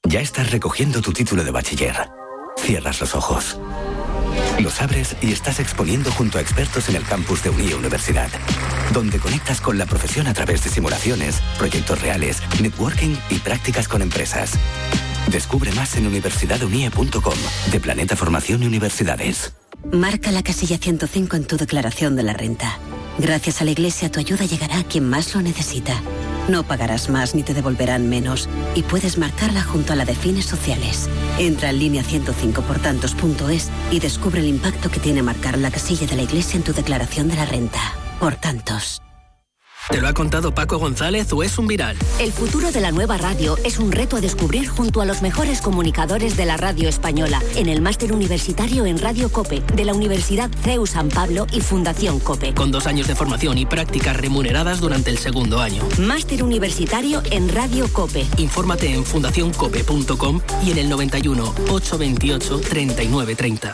Ya estás recogiendo tu título de bachiller. Cierras los ojos. Los abres y estás exponiendo junto a expertos en el campus de Unie Universidad, donde conectas con la profesión a través de simulaciones, proyectos reales, networking y prácticas con empresas. Descubre más en universidadunie.com, de Planeta Formación y Universidades. Marca la casilla 105 en tu declaración de la renta. Gracias a la Iglesia, tu ayuda llegará a quien más lo necesita. No pagarás más ni te devolverán menos. Y puedes marcarla junto a la de fines sociales. Entra en línea 105portantos.es y descubre el impacto que tiene marcar la casilla de la Iglesia en tu declaración de la renta. Por tantos. ¿Te lo ha contado Paco González o es un viral? El futuro de la nueva radio es un reto a descubrir junto a los mejores comunicadores de la radio española en el máster universitario en Radio COPE de la Universidad CEU San Pablo y Fundación COPE. Con 2 años de formación y prácticas remuneradas durante el segundo año. Máster universitario en Radio COPE. Infórmate en fundacioncope.com y en el 91 828 3930.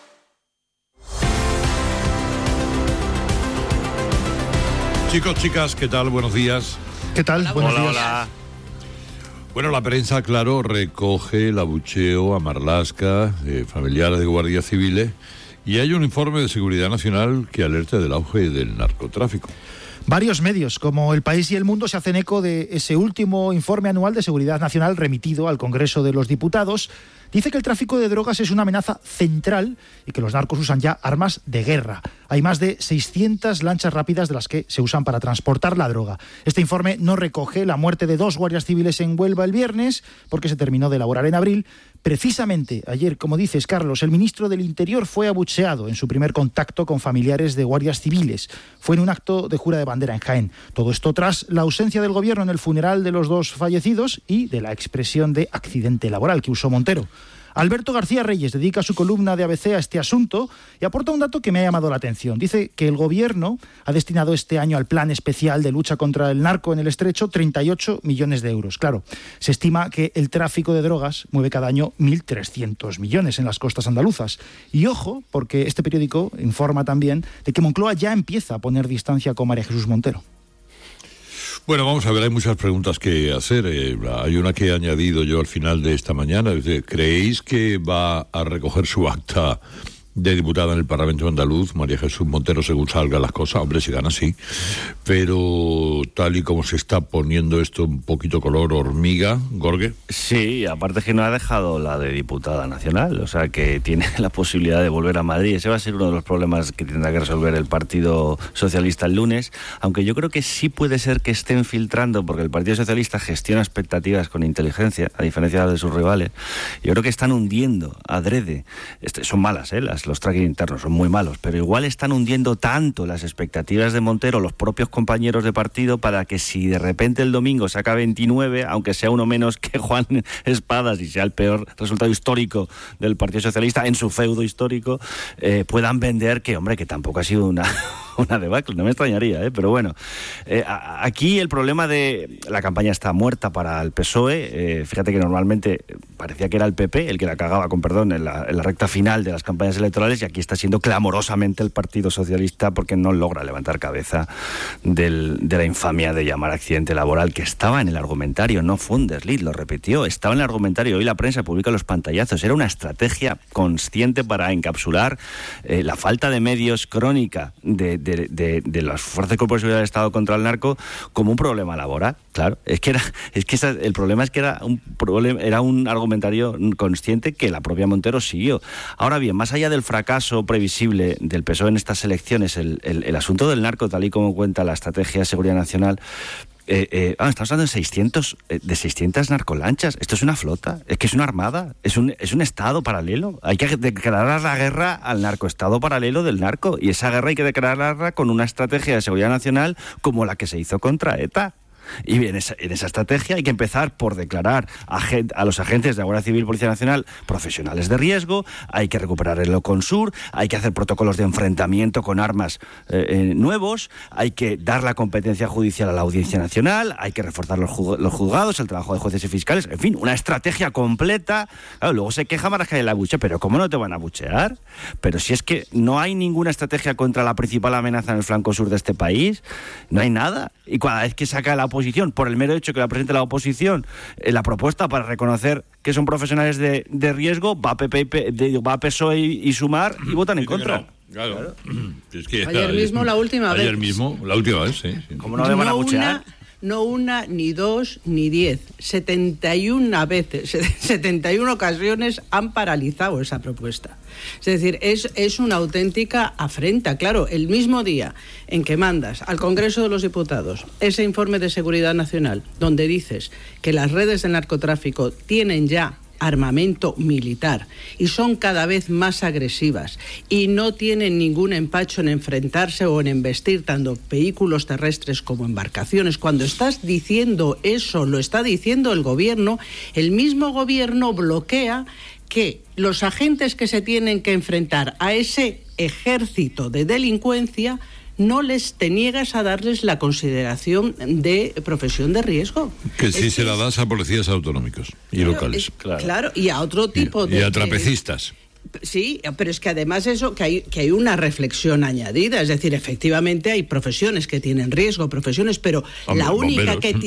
Chicos, chicas, ¿qué tal? Buenos días. ¿Qué tal? Hola, Buenos días. hola. Bueno, la prensa, claro, recoge el abucheo a Marlaska, familiares de guardias civiles, y hay un informe de Seguridad Nacional que alerta del auge del narcotráfico. Varios medios, como El País y El Mundo, se hacen eco de ese último informe anual de Seguridad Nacional remitido al Congreso de los Diputados. Dice que el tráfico de drogas es una amenaza central y que los narcos usan ya armas de guerra. Hay más de 600 lanchas rápidas de las que se usan para transportar la droga. Este informe no recoge la muerte de 2 guardias civiles en Huelva el viernes, porque se terminó de elaborar en abril. Precisamente ayer, como dices, Carlos, el ministro del Interior fue abucheado en su primer contacto con familiares de guardias civiles. Fue en un acto de jura de bandera en Jaén. Todo esto tras la ausencia del gobierno en el funeral de los 2 fallecidos y de la expresión de accidente laboral que usó Montero. Alberto García Reyes dedica su columna de ABC a este asunto y aporta un dato que me ha llamado la atención. Dice que el gobierno ha destinado este año al plan especial de lucha contra el narco en el Estrecho 38 millones de euros. Claro, se estima que el tráfico de drogas mueve cada año 1.300 millones en las costas andaluzas. Y ojo, porque este periódico informa también de que Moncloa ya empieza a poner distancia con María Jesús Montero. Bueno, vamos a ver, hay muchas preguntas que hacer. Hay una que he añadido yo al final de esta mañana. ¿Creéis que va a recoger su acta de diputada en el Parlamento andaluz, María Jesús Montero, según salgan las cosas? Hombre, si gana, sí. Pero tal y como se está poniendo esto un poquito color hormiga, Gorge. Sí, aparte que no ha dejado la de diputada nacional, o sea que tiene la posibilidad de volver a Madrid. Ese va a ser uno de los problemas que tendrá que resolver el Partido Socialista el lunes, aunque yo creo que sí puede ser que estén filtrando, porque el Partido Socialista gestiona expectativas con inteligencia, a diferencia de sus rivales. Yo creo que están hundiendo adrede. Son malas, los tracking internos son muy malos, pero igual están hundiendo tanto las expectativas de Montero, los propios compañeros de partido, para que si de repente el domingo saca 29, aunque sea uno menos que Juan Espadas y sea el peor resultado histórico del Partido Socialista en su feudo histórico, puedan vender que, hombre, que tampoco ha sido una debacle, no me extrañaría, pero bueno. Aquí el problema de la campaña está muerta para el PSOE. Fíjate que normalmente parecía que era el PP el que la cagaba, con perdón, en la recta final de las campañas electorales, y aquí está siendo clamorosamente el Partido Socialista, porque no logra levantar cabeza de la infamia de llamar accidente laboral, que estaba en el argumentario, no fue un desliz, lo repitió, estaba en el argumentario. Hoy la prensa publica los pantallazos. Era una estrategia consciente para encapsular la falta de medios crónica de las fuerzas de cuerpos de seguridad del Estado contra el narco como un problema laboral. Claro, el problema es que era un argumentario consciente que la propia Montero siguió. Ahora bien, más allá del fracaso previsible del PSOE en estas elecciones, el asunto del narco, tal y como cuenta la Estrategia de Seguridad Nacional, estamos hablando de 600 narcolanchas. Esto es una flota, es que es una armada, es un estado paralelo. Hay que declarar la guerra al narcoestado paralelo del narco, y esa guerra hay que declararla con una estrategia de seguridad nacional como la que se hizo contra ETA. Y en esa estrategia hay que empezar por declarar a los agentes de la Guardia Civil y Policía Nacional profesionales de riesgo, hay que recuperar el Oconsur, hay que hacer protocolos de enfrentamiento con armas nuevos, hay que dar la competencia judicial a la Audiencia Nacional, hay que reforzar los juzgados, el trabajo de jueces y fiscales, en fin, una estrategia completa. Claro, luego se queja Marlaska de la buche, pero ¿cómo no te van a buchear? Pero si es que no hay ninguna estrategia contra la principal amenaza en el flanco sur de este país, no hay nada, y cada vez que saca la oposición, por el mero hecho que la presente la oposición, la propuesta para reconocer que son profesionales de riesgo, va PSOE y Sumar y votan en contra. Claro. Es que ayer mismo la última vez. Ayer mismo, la última vez, sí. ¿Cómo no le van a buchear? No una, ni dos, ni 10. 71 veces, 71 ocasiones han paralizado esa propuesta. Es decir, es una auténtica afrenta. Claro, el mismo día en que mandas al Congreso de los Diputados ese informe de seguridad nacional, donde dices que las redes de narcotráfico tienen ya armamento militar y son cada vez más agresivas y no tienen ningún empacho en enfrentarse o en embestir tanto vehículos terrestres como embarcaciones. Cuando estás diciendo eso, lo está diciendo el gobierno, el mismo gobierno bloquea que los agentes que se tienen que enfrentar a ese ejército de delincuencia no te niegas a darles la consideración de profesión de riesgo. Que sí se la das a policías autonómicos y locales. Claro, y a otro tipo y a trapecistas. Sí, pero es que además eso, que hay una reflexión añadida, es decir, efectivamente hay profesiones que tienen riesgo, pero hombre, la única bomberos.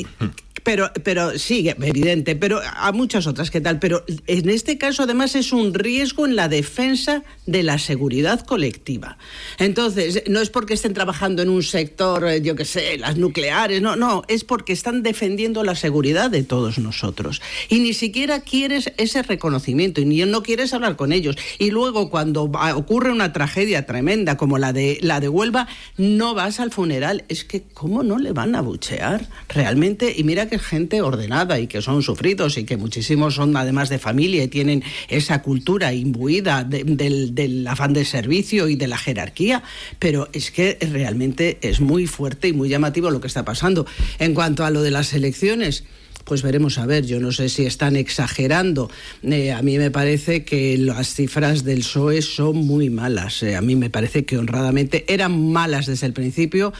Pero sí, evidente, pero a muchas otras, ¿qué tal? Pero en este caso además es un riesgo en la defensa de la seguridad colectiva. Entonces, no es porque estén trabajando en un sector, yo qué sé, las nucleares, no, es porque están defendiendo la seguridad de todos nosotros. Y ni siquiera quieres ese reconocimiento y ni no quieres hablar con ellos. Y luego cuando ocurre una tragedia tremenda como la de Huelva, no vas al funeral. Es que ¿cómo no le van a buchear? Realmente, y mira que es gente ordenada y que son sufridos y que muchísimos son además de familia y tienen esa cultura imbuida del afán de servicio y de la jerarquía, pero es que realmente es muy fuerte y muy llamativo lo que está pasando. En cuanto a lo de las elecciones, pues veremos a ver, yo no sé si están exagerando. A mí me parece que las cifras del PSOE son muy malas. A mí me parece que honradamente eran malas desde el principio.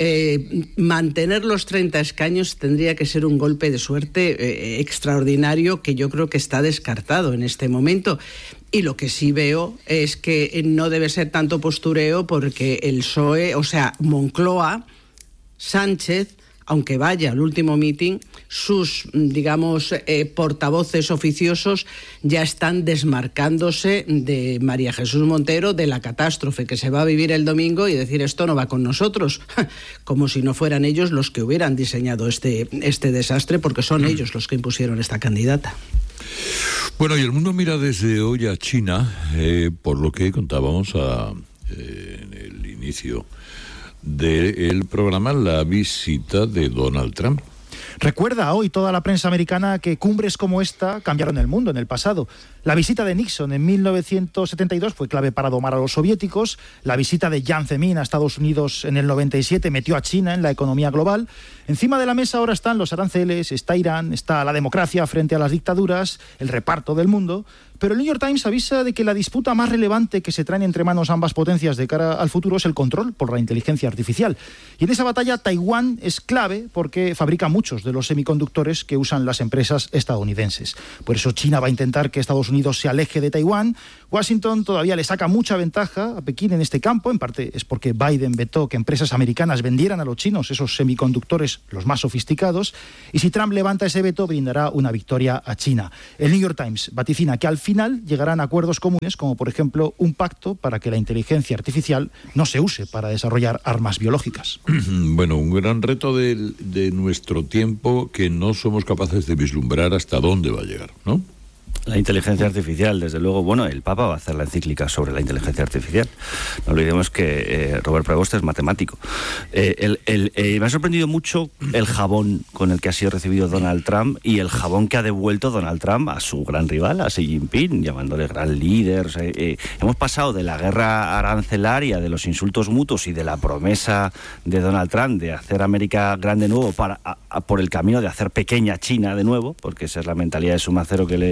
Mantener los 30 escaños tendría que ser un golpe de suerte extraordinario que yo creo que está descartado en este momento. Y lo que sí veo es que no debe ser tanto postureo porque el PSOE, o sea, Moncloa, Sánchez, aunque vaya al último meeting, sus, digamos, portavoces oficiosos ya están desmarcándose de María Jesús Montero, de la catástrofe que se va a vivir el domingo y decir esto no va con nosotros, como si no fueran ellos los que hubieran diseñado este desastre, porque son ellos los que impusieron esta candidata. Bueno, y el mundo mira desde hoy a China, por lo que contábamos en el inicio del programa, la visita de Donald Trump. Recuerda hoy toda la prensa americana que cumbres como esta cambiaron el mundo en el pasado. La visita de Nixon en 1972 fue clave para domar a los soviéticos. La visita de Jiang Zemin a Estados Unidos en el 97 metió a China en la economía global. Encima de la mesa ahora están los aranceles, está Irán, está la democracia frente a las dictaduras, el reparto del mundo. Pero el New York Times avisa de que la disputa más relevante que se traen entre manos ambas potencias de cara al futuro es el control por la inteligencia artificial. Y en esa batalla Taiwán es clave porque fabrica muchos de los semiconductores que usan las empresas estadounidenses. Por eso China va a intentar que Estados Unidos se aleje de Taiwán. Washington todavía le saca mucha ventaja a Pekín en este campo. En parte es porque Biden vetó que empresas americanas vendieran a los chinos esos semiconductores los más sofisticados. Y si Trump levanta ese veto, brindará una victoria a China. El New York Times vaticina que al final llegarán a acuerdos comunes, como por ejemplo un pacto para que la inteligencia artificial no se use para desarrollar armas biológicas. Bueno, un gran reto de nuestro tiempo que no somos capaces de vislumbrar hasta dónde va a llegar, ¿no? La inteligencia artificial, desde luego, bueno, el Papa va a hacer la encíclica sobre la inteligencia artificial. No olvidemos que Robert Prevost es matemático. Me ha sorprendido mucho el jabón con el que ha sido recibido Donald Trump y el jabón que ha devuelto Donald Trump a su gran rival, a Xi Jinping, llamándole gran líder. O sea, hemos pasado de la guerra arancelaria, de los insultos mutuos y de la promesa de Donald Trump de hacer América grande de nuevo por el camino de hacer pequeña China de nuevo, porque esa es la mentalidad de suma cero que le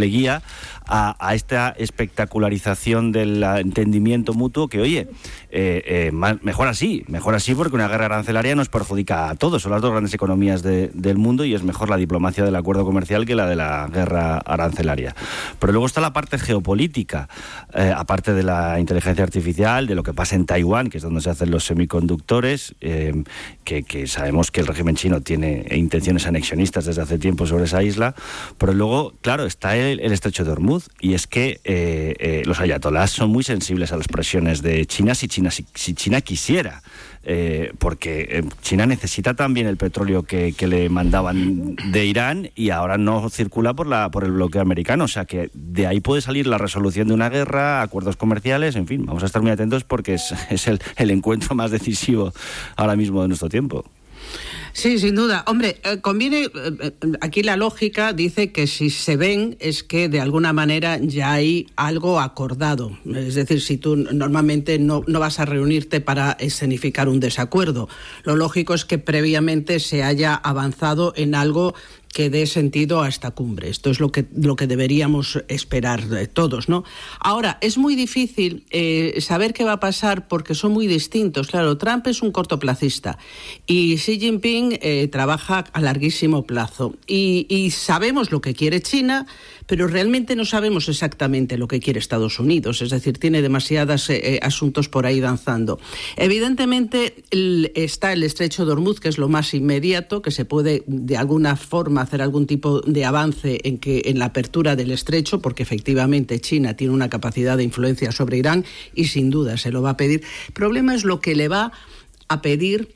le guía a esta espectacularización del entendimiento mutuo que, oye, mejor así porque una guerra arancelaria nos perjudica a todos, son las dos grandes economías del mundo y es mejor la diplomacia del acuerdo comercial que la de la guerra arancelaria. Pero luego está la parte geopolítica, aparte de la inteligencia artificial, de lo que pasa en Taiwán, que es donde se hacen los semiconductores, que sabemos que el régimen chino tiene intenciones anexionistas desde hace tiempo sobre esa isla, pero luego, claro, está el estrecho de Hormuz, y es que los ayatolás son muy sensibles a las presiones de China si China quisiera, porque China necesita también el petróleo que le mandaban de Irán y ahora no circula por el bloqueo americano, o sea que de ahí puede salir la resolución de una guerra, acuerdos comerciales, en fin, vamos a estar muy atentos porque es el encuentro más decisivo ahora mismo de nuestro tiempo. Sí, sin duda. Hombre, conviene, aquí la lógica dice que si se ven es que de alguna manera ya hay algo acordado. Es decir, si tú normalmente no vas a reunirte para escenificar un desacuerdo. Lo lógico es que previamente se haya avanzado en algo que dé sentido a esta cumbre. Esto es lo que deberíamos esperar todos, ¿no? Ahora, es muy difícil saber qué va a pasar porque son muy distintos. Claro, Trump es un cortoplacista y Xi Jinping trabaja a larguísimo plazo. Y sabemos lo que quiere China, pero realmente no sabemos exactamente lo que quiere Estados Unidos. Es decir, tiene demasiados asuntos por ahí danzando. Evidentemente está el estrecho de Hormuz, que es lo más inmediato, que se puede de alguna forma hacer algún tipo de avance en la apertura del estrecho, porque efectivamente China tiene una capacidad de influencia sobre Irán y sin duda se lo va a pedir. El problema es lo que le va a pedir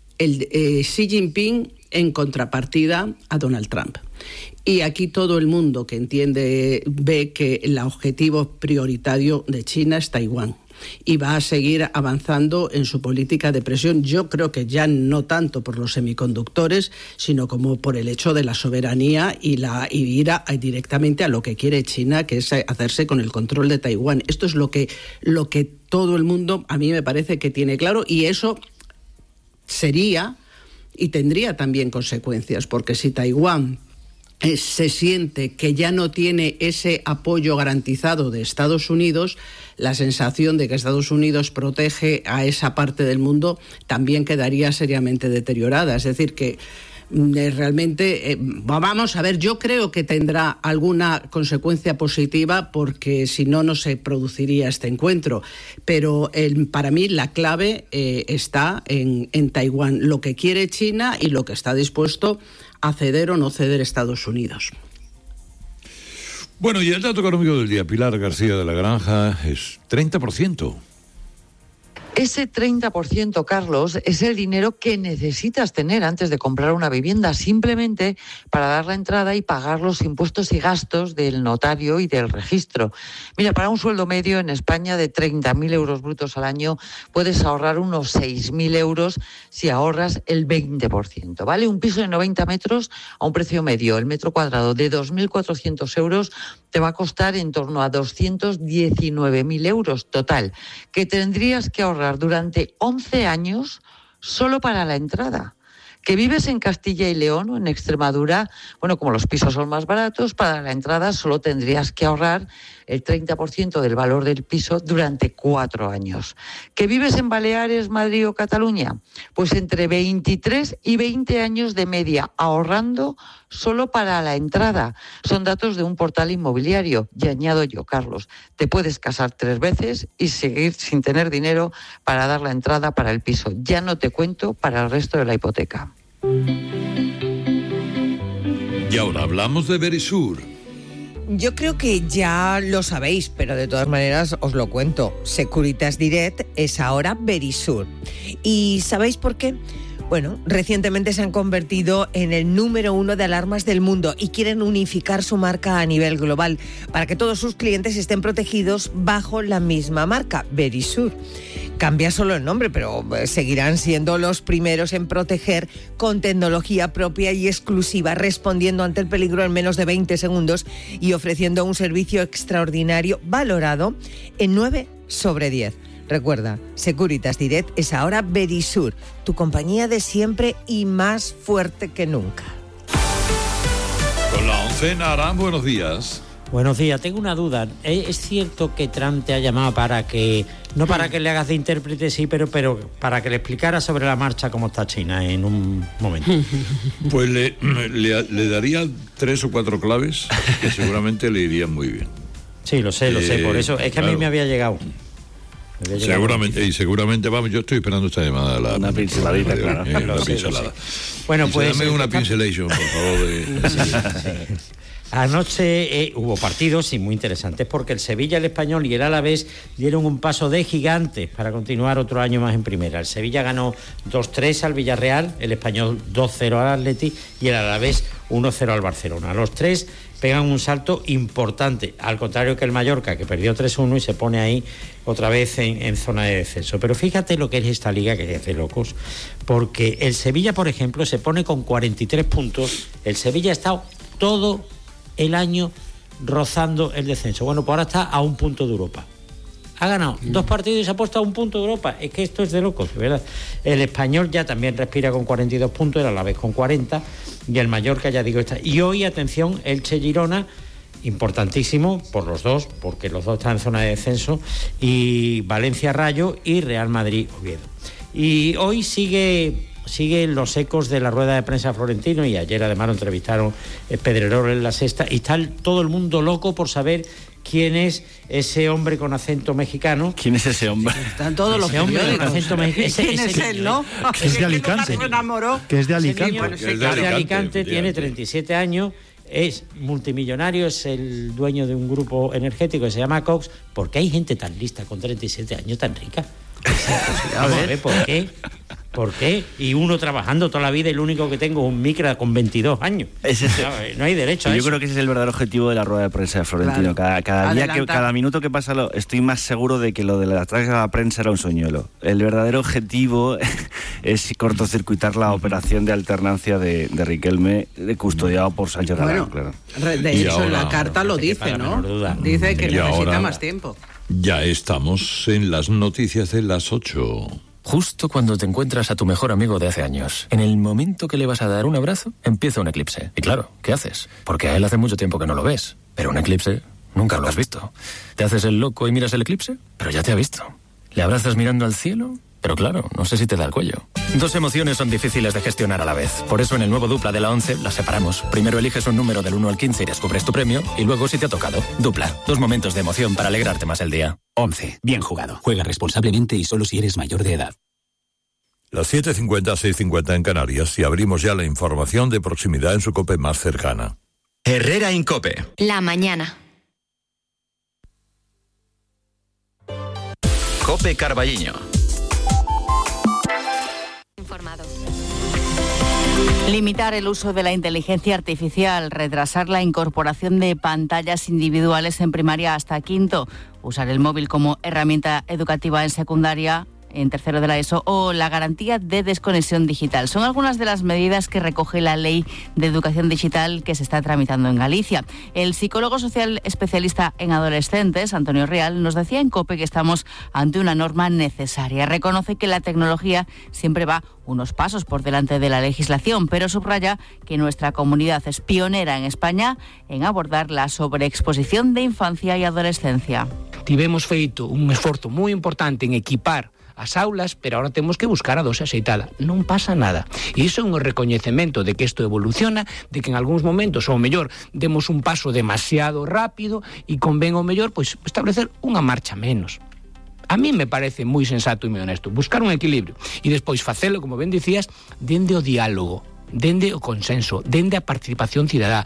Xi Jinping en contrapartida a Donald Trump. Y aquí todo el mundo que entiende ve que el objetivo prioritario de China es Taiwán. Y va a seguir avanzando en su política de presión, yo creo que ya no tanto por los semiconductores, sino como por el hecho de la soberanía y ir directamente a lo que quiere China, que es hacerse con el control de Taiwán. Esto es lo que todo el mundo, a mí me parece que tiene claro, y eso sería y tendría también consecuencias, porque si Taiwán se siente que ya no tiene ese apoyo garantizado de Estados Unidos, la sensación de que Estados Unidos protege a esa parte del mundo también quedaría seriamente deteriorada. Es decir, que realmente, vamos a ver, yo creo que tendrá alguna consecuencia positiva porque si no, no se produciría este encuentro. Pero para mí la clave está en Taiwán, lo que quiere China y lo que está dispuesto a ceder o no ceder Estados Unidos. Bueno, y el dato económico del día, Pilar García de la Granja, es 30%. Ese 30%, Carlos, es el dinero que necesitas tener antes de comprar una vivienda, simplemente para dar la entrada y pagar los impuestos y gastos del notario y del registro. Mira, para un sueldo medio en España de 30.000 euros brutos al año, puedes ahorrar unos 6.000 euros si ahorras el 20%. ¿Vale? Un piso de 90 metros a un precio medio, el metro cuadrado de 2.400 euros, te va a costar en torno a 219.000 euros total, que tendrías que ahorrar durante 11 años solo para la entrada. Que vives en Castilla y León o en Extremadura, bueno, como los pisos son más baratos, para la entrada solo tendrías que ahorrar el 30% del valor del piso durante 4 años. ¿Que vives en Baleares, Madrid o Cataluña? Pues entre 23 y 20 años de media, ahorrando solo para la entrada. Son datos de un portal inmobiliario. Y añado yo, Carlos, te puedes casar 3 veces y seguir sin tener dinero para dar la entrada para el piso. Ya no te cuento para el resto de la hipoteca. Y ahora hablamos de Verisur. Yo creo que ya lo sabéis, pero de todas maneras os lo cuento. Securitas Direct es ahora Verisur. ¿Y sabéis por qué? Bueno, recientemente se han convertido en el número 1 de alarmas del mundo y quieren unificar su marca a nivel global para que todos sus clientes estén protegidos bajo la misma marca, Verisur. Cambia solo el nombre, pero seguirán siendo los primeros en proteger con tecnología propia y exclusiva, respondiendo ante el peligro en menos de 20 segundos y ofreciendo un servicio extraordinario valorado en 9 sobre 10. Recuerda, Securitas Direct es ahora Verisur, tu compañía de siempre y más fuerte que nunca. Con la oncena, Arán, buenos días. Buenos días, tengo una duda. ¿Es cierto que Trump te ha llamado para que, no para que le hagas de intérprete, sí, pero para que le explicara sobre la marcha cómo está China en un momento? Pues le daría 3 o 4 claves que seguramente le irían muy bien. Sí, lo sé, por eso. Es que claro, a mí me había llegado. Seguramente, vamos, yo estoy esperando esta llamada. Una pinceladita, claro. Una pincelada. Bueno, pues... Dame una pincelation, por favor. Sí. Anoche hubo partidos muy interesantes porque el Sevilla, el Español y el Alavés dieron un paso de gigantes para continuar otro año más en primera. El Sevilla ganó 2-3 al Villarreal, el Español 2-0 al Atleti y el Alavés 1-0 al Barcelona. Los tres pegan un salto importante, al contrario que el Mallorca, que perdió 3-1 y se pone ahí otra vez en zona de descenso. Pero fíjate lo que es esta liga, que es de locos, porque el Sevilla, por ejemplo, se pone con 43 puntos. El Sevilla ha estado todo el año rozando el descenso. Bueno, pues ahora está a 1 punto de Europa. Ha ganado 2 partidos y se ha puesto a 1 punto de Europa. Es que esto es de locos, de verdad. El Español ya también respira con 42 puntos, el Alavés con 40 y el Mallorca, ya digo, está. Y hoy, atención, Elche-Girona, importantísimo por los dos, porque los dos están en zona de descenso, y Valencia-Rayo y Real Madrid-Oviedo. Y hoy siguen los ecos de la rueda de prensa Florentino, y ayer además lo entrevistaron Pedrerol en La Sexta, y está todo el mundo loco por saber quién es ese hombre con acento mexicano. ¿Quién es ese hombre? Están todos los hombre con acento mexicano. ¿Quién es él, no? Que es de Alicante. Que es de Alicante. Es de Alicante, tiene 37 años, es multimillonario, es el dueño de un grupo energético que se llama Cox. ¿Por qué hay gente tan lista con 37 años tan rica? A ver, ¿por qué? ¿Por qué? Y uno trabajando toda la vida y lo único que tengo es un Micra con 22 años. No hay derecho a eso. Yo creo que ese es el verdadero objetivo de la rueda de prensa de Florentino. Claro. Cada día, cada minuto que pasa, estoy más seguro de que lo de la ataque a la prensa era un soñuelo. El verdadero objetivo es cortocircuitar la operación de alternancia de Riquelme, custodiado por Sánchez Galán, claro. De hecho, en la carta lo dice, ¿no? Dice que necesita más tiempo. Ya estamos en las noticias de las 8. Justo cuando te encuentras a tu mejor amigo de hace años, en el momento que le vas a dar un abrazo, empieza un eclipse. Y claro, ¿qué haces? Porque a él hace mucho tiempo que no lo ves. Pero un eclipse nunca lo has visto. ¿Te haces el loco y miras el eclipse? Pero ya te ha visto. ¿Le abrazas mirando al cielo? Pero claro, no sé si te da el cuello. 2 emociones son difíciles de gestionar a la vez. Por eso en el nuevo Dupla de la 11 las separamos. Primero eliges un número del 1 al 15 y descubres tu premio. Y luego si te ha tocado. Dupla. 2 momentos de emoción para alegrarte más el día. 11. Bien jugado. Juega responsablemente y solo si eres mayor de edad. Las 7:50, 6:50 en Canarias, y abrimos ya la información de proximidad en su COPE más cercana. Herrera Incope. La mañana. COPE Carballiño. Informados. Limitar el uso de la inteligencia artificial, retrasar la incorporación de pantallas individuales en primaria hasta quinto, usar el móvil como herramienta educativa en secundaria, en tercero de la ESO, o la garantía de desconexión digital. Son algunas de las medidas que recoge la Ley de Educación Digital que se está tramitando en Galicia. El psicólogo social especialista en adolescentes, Antonio Real, nos decía en COPE que estamos ante una norma necesaria. Reconoce que la tecnología siempre va unos pasos por delante de la legislación, pero subraya que nuestra comunidad es pionera en España en abordar la sobreexposición de infancia y adolescencia. Tivemos feito un esforzo moi importante en equipar as aulas, pero ahora temos que buscar a dose axeitada. Non pasa nada. E iso é un recoñecemento de que isto evoluciona, de que en algúns momentos, ou mellor, demos un paso demasiado rápido e convén ao mellor pois establecer unha marcha menos. A mí me parece moi sensato e moi honesto buscar un equilibrio e despois facelo, como ben dicías, dende o diálogo, dende o consenso, dende a participación cidadá.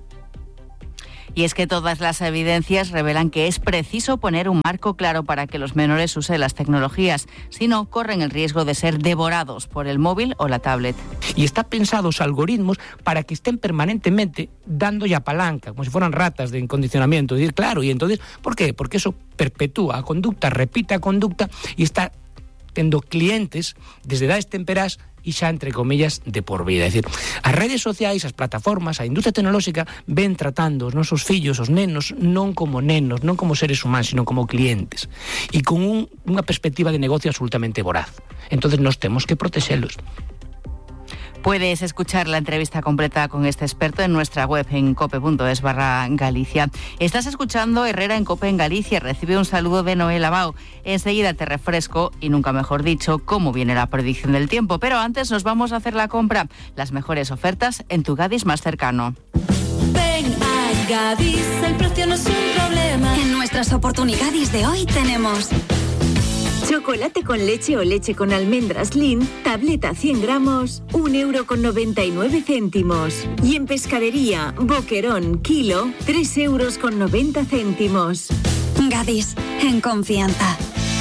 Y es que todas las evidencias revelan que es preciso poner un marco claro para que los menores usen las tecnologías, si no, corren el riesgo de ser devorados por el móvil o la tablet. Y está pensados algoritmos para que estén permanentemente dándolle a palanca, como si fueran ratas de condicionamiento. Decir, claro, y entonces, ¿por qué? Porque eso perpetúa a conducta, repite a conducta y está tendo clientes desde edades temperás e xa, entre comillas, de por vida. É dicir, as redes sociais, as plataformas, a industria tecnolóxica ven tratando os nosos fillos, os nenos, non como nenos, non como seres humanos, sino como clientes. E con unha perspectiva de negocio absolutamente voraz. Entonces, nós temos que protexelos. Puedes escuchar la entrevista completa con este experto en nuestra web en cope.es/Galicia. Estás escuchando Herrera en Cope en Galicia. Recibe un saludo de Noel Abao. Enseguida te refresco, y nunca mejor dicho, cómo viene la predicción del tiempo. Pero antes nos vamos a hacer la compra. Las mejores ofertas en tu Gadis más cercano. Ven a Gadis, el precio no es un problema. En nuestras oportunidades de hoy tenemos chocolate con leche o leche con almendras Lindt, tableta 100 gramos, 1,99 €. Y en pescadería, boquerón, kilo, 3,90 €. Gadis, en confianza.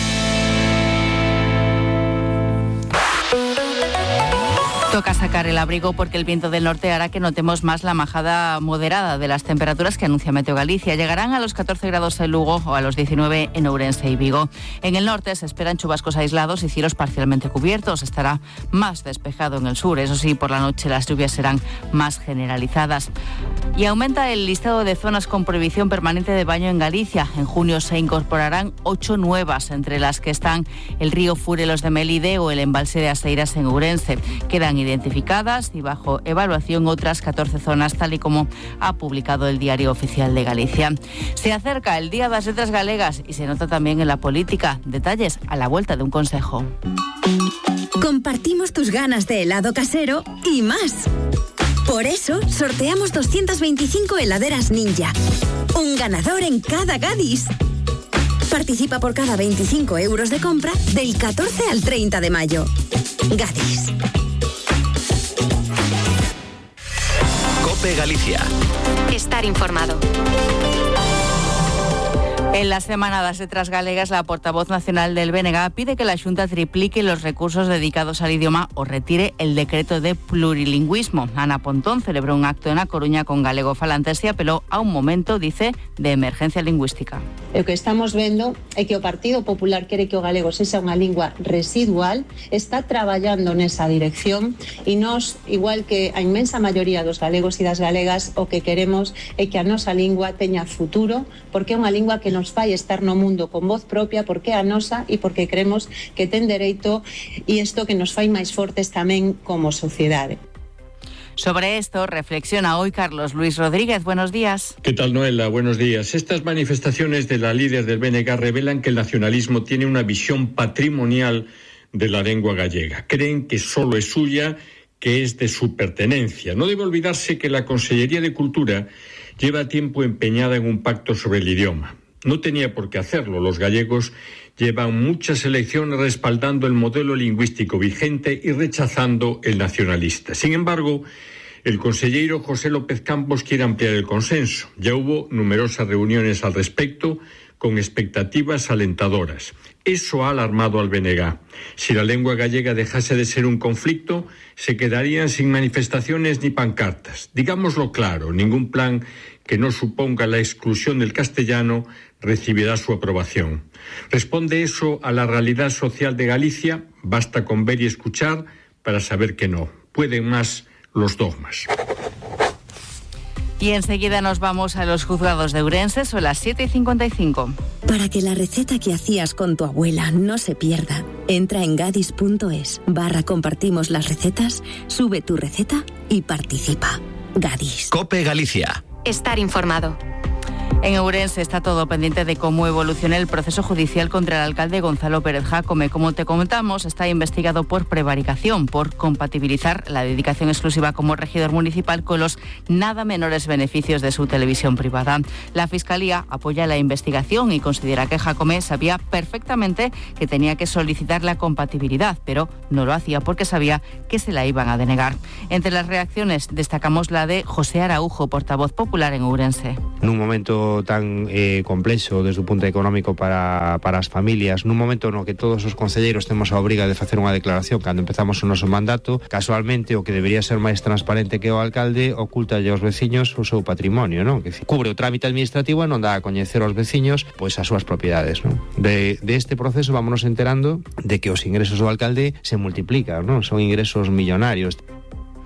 Toca sacar el abrigo porque el viento del norte hará que notemos más la bajada moderada de las temperaturas que anuncia Meteo Galicia. Llegarán a los 14 grados en Lugo o a los 19 en Ourense y Vigo. En el norte se esperan chubascos aislados y cielos parcialmente cubiertos. Estará más despejado en el sur. Eso sí, por la noche las lluvias serán más generalizadas. Y aumenta el listado de zonas con prohibición permanente de baño en Galicia. En junio se incorporarán 8 nuevas, entre las que están el río Furelos de Melide o el embalse de Aseiras en Ourense. Quedan identificadas y bajo evaluación otras 14 zonas, tal y como ha publicado el Diario Oficial de Galicia. Se acerca el Día das Letras Galegas y se nota también en la política. Detalles a la vuelta de un consejo. Compartimos tus ganas de helado casero y más. Por eso sorteamos 225 heladeras Ninja. Un ganador en cada Gadis. Participa por cada 25 € de compra del 14 al 30 de mayo. Gadis. Cope Galicia. Estar informado. En la Semana das Letras Galegas, la portavoz nacional del BNG pide que la Xunta triplique los recursos dedicados al idioma o retire el decreto de plurilingüismo. Ana Pontón celebró un acto en A Coruña con galegofalantes y apeló a un momento, dice, de emergencia lingüística. O que estamos vendo é que o Partido Popular quere que o galego sexa unha lingua residual, está traballando nesa dirección e nós, igual que a inmensa maioría dos galegos e das galegas, o que queremos é que a nosa lingua teña futuro, porque é unha lingua que nos fai estar no mundo con voz propia, porque é a nosa e porque creemos que ten dereito, e isto que nos fai máis fortes tamén como sociedade. Sobre esto reflexiona hoy Carlos Luis Rodríguez. Buenos días. ¿Qué tal, Noela? Buenos días. Estas manifestaciones de la líder del BNG revelan que el nacionalismo tiene una visión patrimonial de la lengua gallega. Creen que solo es suya, que es de su pertenencia. No debe olvidarse que la Consellería de Cultura lleva tiempo empeñada en un pacto sobre el idioma. No tenía por qué hacerlo. Los gallegos llevan muchas elecciones respaldando el modelo lingüístico vigente y rechazando el nacionalista. Sin embargo, el consejero José López Campos quiere ampliar el consenso. Ya hubo numerosas reuniones al respecto con expectativas alentadoras. Eso ha alarmado al BNG. Si la lengua gallega dejase de ser un conflicto, se quedarían sin manifestaciones ni pancartas. Digámoslo claro, ningún plan que no suponga la exclusión del castellano recibirá su aprobación. ¿Responde eso a la realidad social de Galicia? Basta con ver y escuchar para saber que no. Pueden más los dogmas. Y enseguida nos vamos a los juzgados de Ourense, son las 7:55. Para que la receta que hacías con tu abuela no se pierda, entra en gadis.es/compartimos las recetas, sube tu receta y participa. Gadis. Cope Galicia. Estar informado. En Ourense está todo pendiente de cómo evoluciona el proceso judicial contra el alcalde Gonzalo Pérez Jácome. Como te comentamos, está investigado por prevaricación, por compatibilizar la dedicación exclusiva como regidor municipal con los nada menores beneficios de su televisión privada. La Fiscalía apoya la investigación y considera que Jácome sabía perfectamente que tenía que solicitar la compatibilidad, pero no lo hacía porque sabía que se la iban a denegar. Entre las reacciones destacamos la de José Araujo, portavoz popular en Ourense. En un momento tan complexo desde o punto económico para as familias, nun momento no que todos os concelleiros temos a obriga de facer unha declaración cando empezamos o noso mandato, casualmente o que debería ser máis transparente que o alcalde oculta aos veciños o seu patrimonio, non? Que cubre o trámite administrativo e non dá a coñecer aos veciños pois as súas propiedades, non? De este proceso vámonos enterando de que os ingresos do alcalde se multiplican, non? Son ingresos millonarios.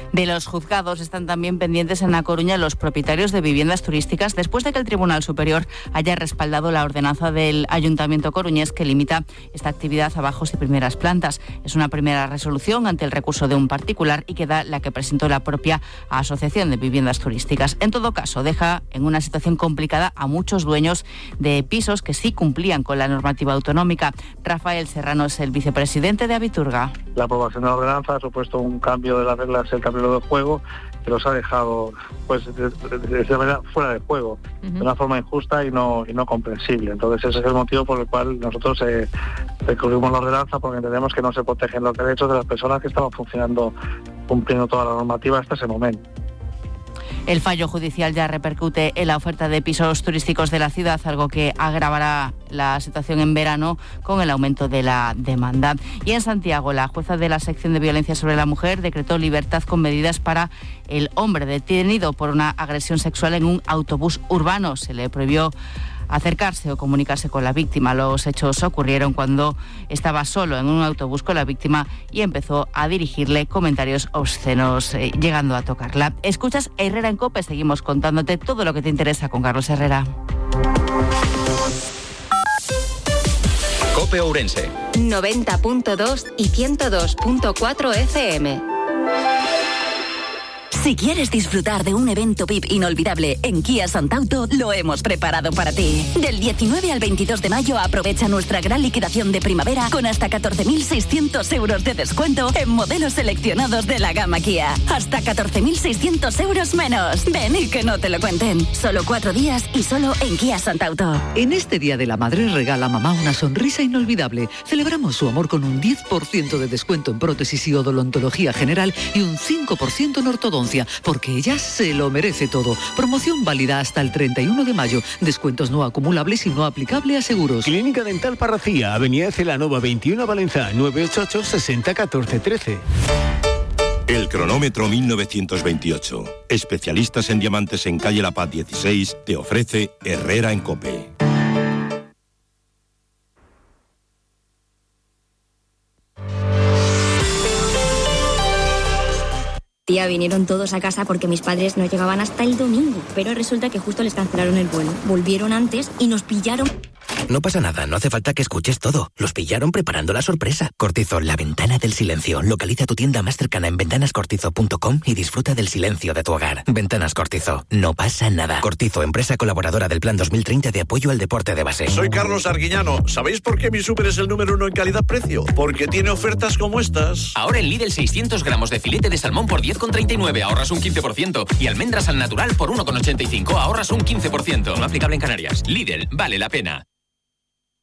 De los juzgados están también pendientes en A Coruña los propietarios de viviendas turísticas después de que el Tribunal Superior haya respaldado la ordenanza del Ayuntamiento coruñés que limita esta actividad a bajos y primeras plantas. Es una primera resolución ante el recurso de un particular y queda la que presentó la propia Asociación de Viviendas Turísticas. En todo caso, deja en una situación complicada a muchos dueños de pisos que sí cumplían con la normativa autonómica. Rafael Serrano es el vicepresidente de Abiturga. La aprobación de la ordenanza ha supuesto un cambio de las reglas, el cambio del juego, que los ha dejado pues de esa manera fuera de juego, de una forma injusta y no comprensible. Entonces ese es el motivo por el cual nosotros recurrimos la ordenanza, porque entendemos que no se protegen los derechos de las personas que estaban funcionando, cumpliendo toda la normativa hasta ese momento. El fallo judicial ya repercute en la oferta de pisos turísticos de la ciudad, algo que agravará la situación en verano con el aumento de la demanda. Y en Santiago, la jueza de la sección de violencia sobre la mujer decretó libertad con medidas para el hombre detenido por una agresión sexual en un autobús urbano. Se le prohibió acercarse o comunicarse con la víctima. Los hechos ocurrieron cuando estaba solo en un autobús con la víctima y empezó a dirigirle comentarios obscenos, llegando a tocarla. Escuchas Herrera en COPE, seguimos contándote todo lo que te interesa con Carlos Herrera. COPE Ourense 90.2 y 102.4 FM. Si quieres disfrutar de un evento VIP inolvidable en Kia Santauto, lo hemos preparado para ti. Del 19 al 22 de mayo aprovecha nuestra gran liquidación de primavera con hasta 14.600 euros de descuento en modelos seleccionados de la gama Kia. Hasta 14.600 euros menos. Ven y que no te lo cuenten. Solo 4 días y solo en Kia Santauto. En este Día de la Madre regala a mamá una sonrisa inolvidable. Celebramos su amor con un 10% de descuento en prótesis y odontología general y un 5% en ortodoncia, porque ella se lo merece todo. Promoción válida hasta el 31 de mayo. Descuentos no acumulables y no aplicable a seguros. Clínica Dental Parracía, Avenida Celanova 21 Valencia, 988 60 14 13. El cronómetro 1928. Especialistas en diamantes en calle La Paz 16 te ofrece Herrera en COPE. Tía, vinieron todos a casa porque mis padres no llegaban hasta el domingo, pero resulta que justo les cancelaron el vuelo. Volvieron antes y nos pillaron. No pasa nada, no hace falta que escuches todo. Los pillaron preparando la sorpresa. Cortizo, la ventana del silencio. Localiza tu tienda más cercana en ventanascortizo.com y disfruta del silencio de tu hogar. Ventanas Cortizo, no pasa nada. Cortizo, empresa colaboradora del Plan 2030 de apoyo al deporte de base. Soy Carlos Arguiñano. ¿Sabéis por qué mi súper es el número 1 en calidad-precio? Porque tiene ofertas como estas. Ahora en Lidl 600 gramos de filete de salmón por 10,39, ahorras un 15%. Y almendras al natural por 1,85, ahorras un 15%. No aplicable en Canarias. Lidl, vale la pena.